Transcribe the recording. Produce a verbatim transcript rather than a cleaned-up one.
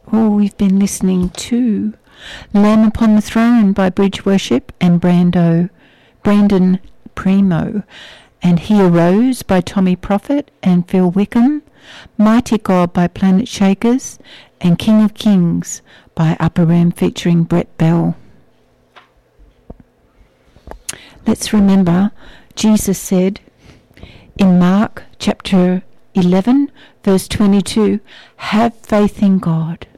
Oh, we've been listening to Lamb Upon the Throne by Bridge Worship and Brando, Brandon Primo, and He Arose by Tommy Prophet and Phil Wickham, Mighty God by Planet Shakers, and King of Kings by Upper Room featuring Brett Bell. Let's remember, Jesus said in Mark chapter eleven, verse twenty-two, have faith in God.